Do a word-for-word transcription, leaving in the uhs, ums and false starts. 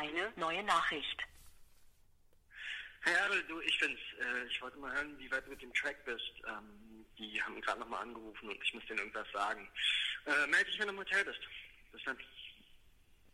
Eine neue Nachricht. Hey Adel, du, ich bin's. Äh, ich wollte mal hören, wie weit du mit dem Track bist. Ähm, die haben gerade nochmal angerufen und ich muss denen irgendwas sagen. Äh, melde dich, wenn du im Hotel bist. Bis dann.